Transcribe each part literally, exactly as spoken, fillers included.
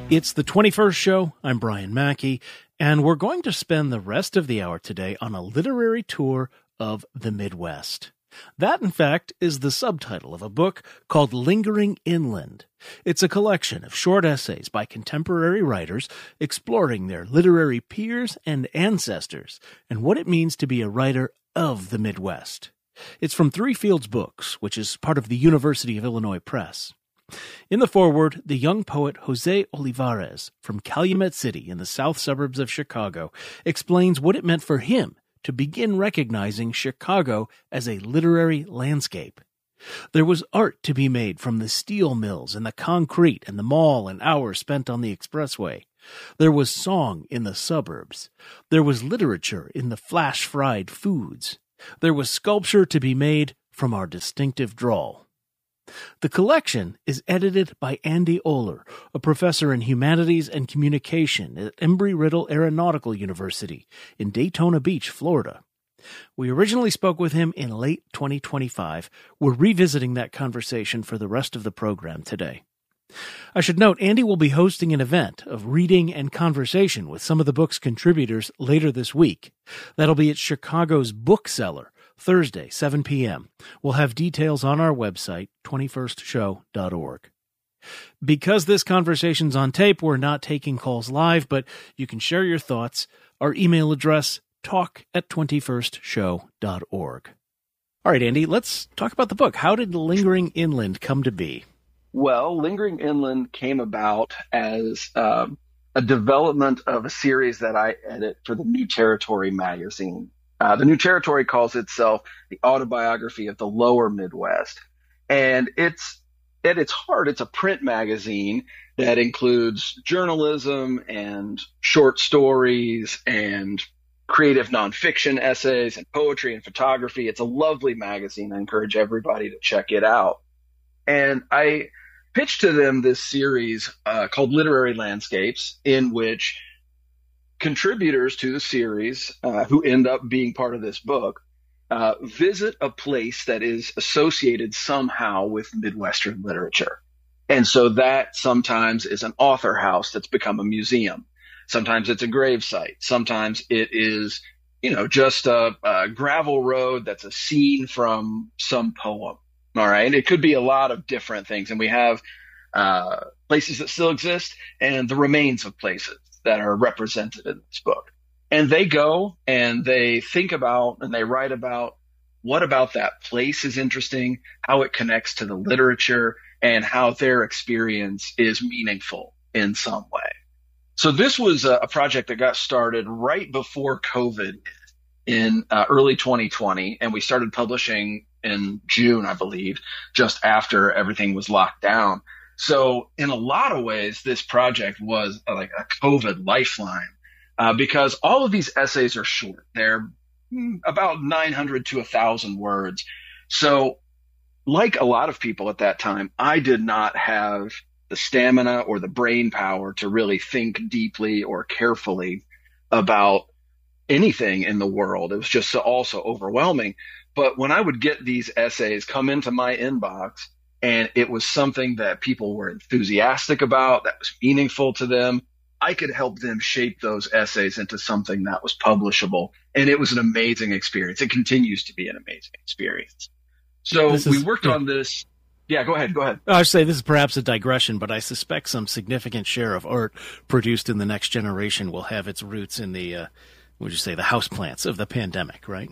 It's the twenty-first show. I'm Brian Mackey, and we're going to spend the rest of the hour today on a literary tour of the Midwest. That, in fact, is the subtitle of a book called Lingering Inland. It's a collection of short essays by contemporary writers exploring their literary peers and ancestors and what it means to be a writer of the Midwest. It's from Three Fields Books, which is part of the University of Illinois Press. In the foreword, the young poet Jose Olivares from Calumet City in the south suburbs of Chicago explains what it meant for him to begin recognizing Chicago as a literary landscape. There was art to be made from the steel mills and the concrete and the mall and hours spent on the expressway. There was song in the suburbs. There was literature in the flash-fried foods. There was sculpture to be made from our distinctive drawl. The collection is edited by Andy Oler, a professor in humanities and communication at Embry-Riddle Aeronautical University in Daytona Beach, Florida. We originally spoke with him in late twenty twenty-five. We're revisiting that conversation for the rest of the program today. I should note, Andy will be hosting an event of reading and conversation with some of the book's contributors later this week. That'll be at Chicago's Bookseller, Thursday, seven p.m. We'll have details on our website, twenty-first show dot org. Because this conversation's on tape, we're not taking calls live, but you can share your thoughts. Our email address, talk at twenty-first show dot org. All right, Andy, let's talk about the book. How did Lingering Inland come to be? Well, Lingering Inland came about as uh, a development of a series that I edit for the New Territory magazine. Uh, the New Territory calls itself the autobiography of the lower Midwest. And it's, at its heart, it's a print magazine that includes journalism and short stories and creative nonfiction essays and poetry and photography. It's a lovely magazine. I encourage everybody to check it out. And I pitched to them this series uh, called Literary Landscapes, in which contributors to the series, uh, who end up being part of this book, uh, visit a place that is associated somehow with Midwestern literature. And so that sometimes is an author house that's become a museum. Sometimes it's a gravesite. Sometimes it is, you know, just a, a gravel road that's a scene from some poem. All right. It could be a lot of different things. And we have uh, places that still exist and the remains of places that are represented in this book. And they go and they think about and they write about what about that place is interesting, how it connects to the literature, and how their experience is meaningful in some way. So this was a, a project that got started right before COVID in uh, early twenty twenty, and we started publishing in June, I believe, just after everything was locked down. So in a lot of ways, this project was uh, like a COVID lifeline uh, because all of these essays are short. They're mm, about nine hundred to one thousand words. So like a lot of people at that time, I did not have the stamina or the brain power to really think deeply or carefully about anything in the world. It was just so also overwhelming. But when I would get these essays come into my inbox and it was something that people were enthusiastic about, that was meaningful to them, I could help them shape those essays into something that was publishable. And it was an amazing experience. It continues to be an amazing experience. So is, we worked yeah. on this. Yeah, go ahead. Go ahead. I should say this is perhaps a digression, but I suspect some significant share of art produced in the next generation will have its roots in the, uh, would you say, the houseplants of the pandemic, right?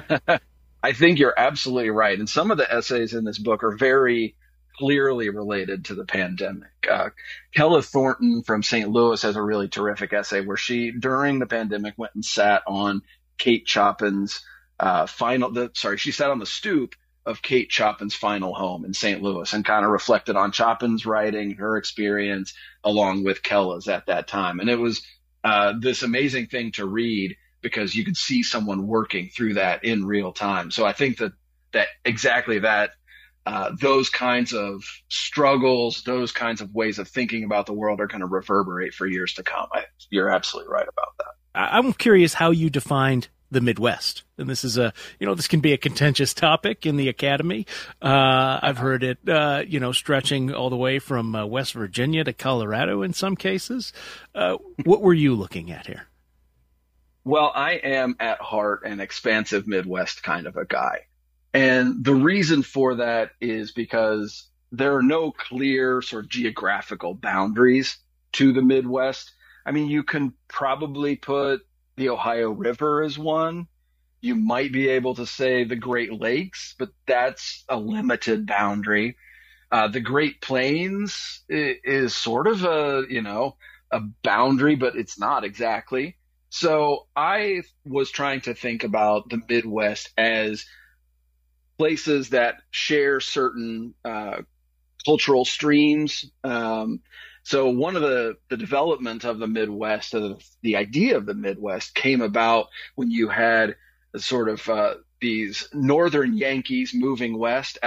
I think you're absolutely right. And some of the essays in this book are very clearly related to the pandemic. Uh, Kella Thornton from Saint Louis has a really terrific essay where she, during the pandemic, went and sat on Kate Chopin's uh, final, the, sorry, she sat on the stoop of Kate Chopin's final home in Saint Louis and kind of reflected on Chopin's writing, her experience, along with Kella's at that time. And it was uh, this amazing thing to read because you could see someone working through that in real time. So I think that that exactly that, uh, those kinds of struggles, those kinds of ways of thinking about the world are going to reverberate for years to come. I, you're absolutely right about that. I'm curious how you defined the Midwest. And this is a, you know, this can be a contentious topic in the academy. Uh, I've heard it, uh, you know, stretching all the way from uh, West Virginia to Colorado in some cases. Uh, what were you looking at here? Well, I am at heart an expansive Midwest kind of a guy. And the reason for that is because there are no clear sort of geographical boundaries to the Midwest. I mean, you can probably put the Ohio River as one. You might be able to say the Great Lakes, but that's a limited boundary. Uh, the Great Plains is, is sort of a, you know, a boundary, but it's not exactly. So I was trying to think about the Midwest as places that share certain uh, cultural streams. Um, So one of the, the development of the Midwest, of the, the idea of the Midwest came about when you had sort of uh, these northern Yankees moving west